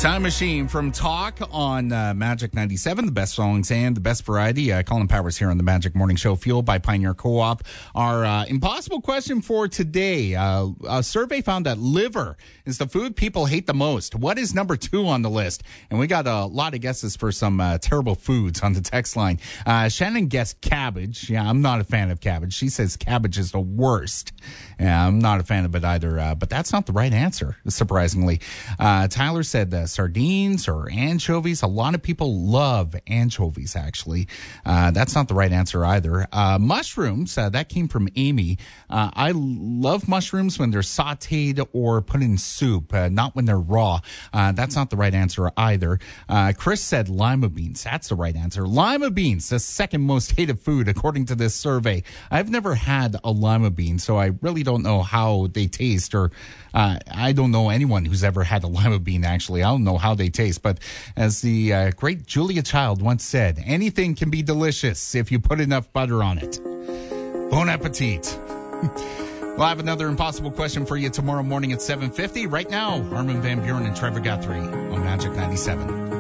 Time Machine from Talk on Magic 97, the best songs and the best variety. Colin Powers here on the Magic Morning Show, fueled by Pioneer Co-op. Our impossible question for today. A survey found that liver is the food people hate the most. What is number 2 on the list? And we got a lot of guesses for some terrible foods on the text line. Shannon guessed cabbage. Yeah, I'm not a fan of cabbage. She says cabbage is the worst. Yeah, I'm not a fan of it either. But that's not the right answer, surprisingly. Tyler said sardines or anchovies. A lot of people love anchovies, actually. That's not the right answer either. Mushrooms, that came from Amy. I love mushrooms when they're sauteed or put in soup, not when they're raw. That's not the right answer either. Chris said lima beans. That's the right answer. Lima beans, the second most hated food according to this survey. I've never had a lima bean, so I really don't know how they taste, or I don't know anyone who's ever had a lima bean, actually. I don't know how they taste, but as the great Julia Child once said, anything can be delicious if you put enough butter on it. Bon appetit. We'll have another impossible question for you tomorrow morning at 7:50. Right now, Armin van Buuren and Trevor Guthrie on Magic 97.